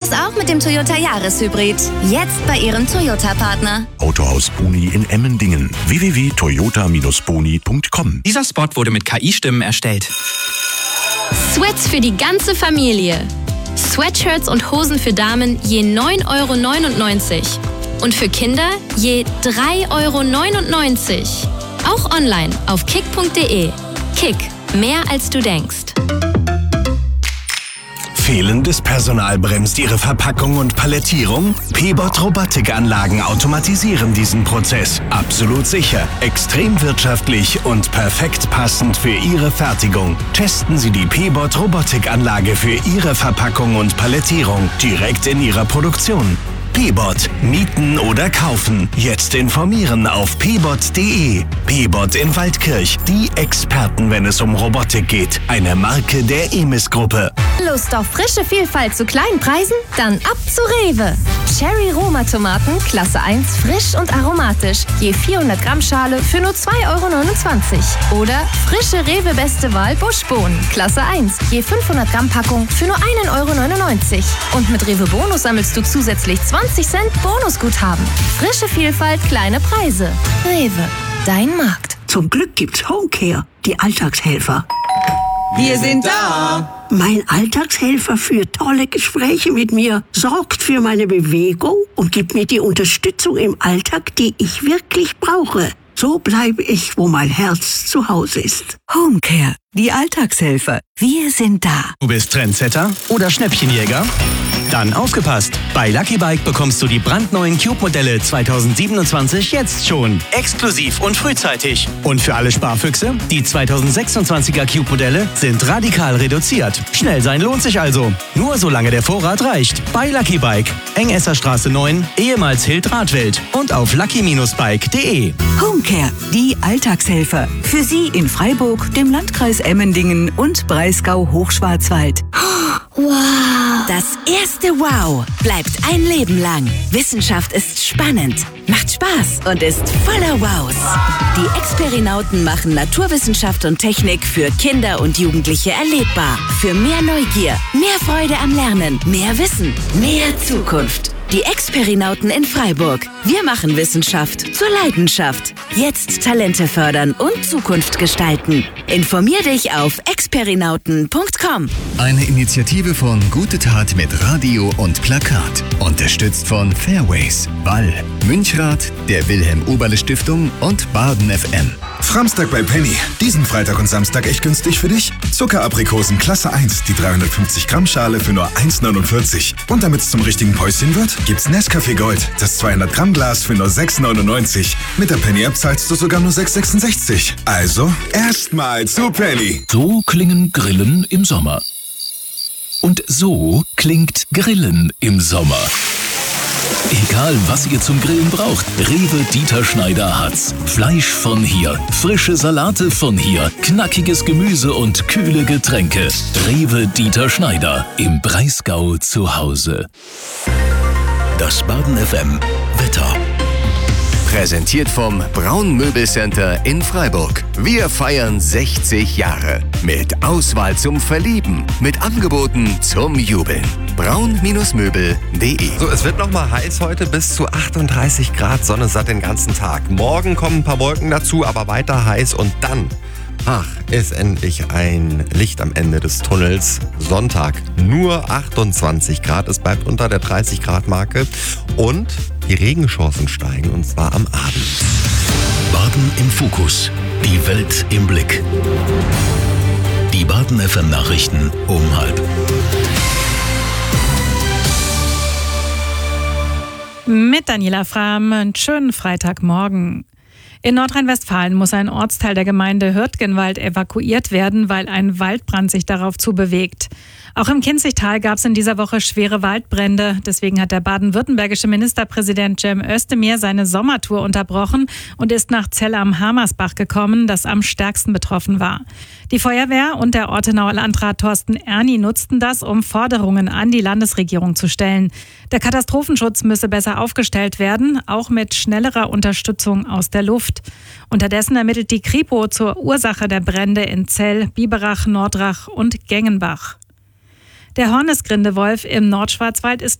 Das auch mit dem Toyota Jahreshybrid. Jetzt bei Ihrem Toyota-Partner. Autohaus Boni in Emmendingen. www.toyota-boni.com. Dieser Spot wurde mit KI-Stimmen erstellt. Sweats für die ganze Familie. Sweatshirts und Hosen für Damen je 9,99 € und für Kinder je 3,99 €. Auch online auf kick.de. Kick, mehr als du denkst. Fehlendes Personal bremst Ihre Verpackung und Palettierung? P-Bot Robotikanlagen automatisieren diesen Prozess. Absolut sicher, extrem wirtschaftlich und perfekt passend für Ihre Fertigung. Testen Sie die P-Bot Robotikanlage für Ihre Verpackung und Palettierung direkt in Ihrer Produktion. P-Bot. Mieten oder kaufen. Jetzt informieren auf pbot.de. P-Bot in Waldkirch. Die Experten, wenn es um Robotik geht. Eine Marke der EMIS-Gruppe. Lust auf frische Vielfalt zu kleinen Preisen? Dann ab zu Rewe. Cherry Roma Tomaten, Klasse 1, frisch und aromatisch. Je 400 Gramm Schale für nur 2,29 €. Oder frische Rewe Beste Wahl Buschbohnen, Klasse 1, je 500 Gramm Packung für nur 1,99 €. Und mit Rewe Bonus sammelst du zusätzlich 20 Cent Bonusguthaben. Frische Vielfalt, kleine Preise. Rewe, dein Markt. Zum Glück gibt's Homecare, die Alltagshelfer. Wir sind da! Mein Alltagshelfer führt tolle Gespräche mit mir, sorgt für meine Bewegung und gibt mir die Unterstützung im Alltag, die ich wirklich brauche. So bleibe ich, wo mein Herz zu Hause ist. Homecare, die Alltagshelfer. Wir sind da. Du bist Trendsetter oder Schnäppchenjäger? Dann aufgepasst! Bei Lucky Bike bekommst du die brandneuen Cube-Modelle 2027 jetzt schon. Exklusiv und frühzeitig. Und für alle Sparfüchse, die 2026er Cube-Modelle sind radikal reduziert. Schnell sein lohnt sich also. Nur solange der Vorrat reicht. Bei Lucky Bike. Engesserstraße 9, ehemals Hild-Radwelt. Und auf lucky-bike.de. Homecare, die Alltagshelfer. Für Sie in Freiburg, dem Landkreis Emmendingen und Breisgau-Hochschwarzwald. Wow. Das erste Wow bleibt ein Leben lang. Wissenschaft ist spannend, macht Spaß und ist voller Wows. Die Experinauten machen Naturwissenschaft und Technik für Kinder und Jugendliche erlebbar. Für mehr Neugier, mehr Freude am Lernen, mehr Wissen, mehr Zukunft. Die Experinauten in Freiburg. Wir machen Wissenschaft zur Leidenschaft. Jetzt Talente fördern und Zukunft gestalten. Informier dich auf experinauten.com. Eine Initiative von Gute Tat mit Radio und Plakat. Unterstützt von Fairways, Ball, Münchrath, der Wilhelm-Oberle-Stiftung und Baden FM. Framstag bei Penny. Diesen Freitag und Samstag echt günstig für dich. Zuckeraprikosen Klasse 1, die 350 Gramm Schale für nur 1,49 €. Und damit es zum richtigen Päuschen wird, gibt's Nescafé Gold, das 200 Gramm Glas für nur 6,99 €. Mit der Penny-App zahlst du sogar nur 6,66 €. Also erstmal zu Penny. So klingen Grillen im Sommer. Und so klingt Grillen im Sommer. Egal, was ihr zum Grillen braucht, Rewe Dieter Schneider hat's. Fleisch von hier, frische Salate von hier, knackiges Gemüse und kühle Getränke. Rewe Dieter Schneider, im Breisgau zu Hause. Das Baden FM Wetter. Präsentiert vom Braun Möbelcenter in Freiburg. Wir feiern 60 Jahre. Mit Auswahl zum Verlieben. Mit Angeboten zum Jubeln. braun-möbel.de. So, es wird nochmal heiß heute, bis zu 38 Grad, Sonne satt den ganzen Tag. Morgen kommen ein paar Wolken dazu, aber weiter heiß und dann, ist endlich ein Licht am Ende des Tunnels. Sonntag nur 28 Grad, es bleibt unter der 30 Grad Marke und die Regenchancen steigen und zwar am Abend. Baden im Fokus. Die Welt im Blick. Die Baden FM Nachrichten um 12:30. Mit Daniela Frahm, einen schönen Freitagmorgen. In Nordrhein-Westfalen muss ein Ortsteil der Gemeinde Hürtgenwald evakuiert werden, weil ein Waldbrand sich darauf zubewegt. Auch im Kinzigtal gab es in dieser Woche schwere Waldbrände. Deswegen hat der baden-württembergische Ministerpräsident Cem Özdemir seine Sommertour unterbrochen und ist nach Zell am Hamersbach gekommen, das am stärksten betroffen war. Die Feuerwehr und der Ortenauer Landrat Thorsten Erni nutzten das, um Forderungen an die Landesregierung zu stellen. Der Katastrophenschutz müsse besser aufgestellt werden, auch mit schnellerer Unterstützung aus der Luft. Unterdessen ermittelt die Kripo zur Ursache der Brände in Zell, Biberach, Nordrach und Gengenbach. Der Hornisgrindewolf im Nordschwarzwald ist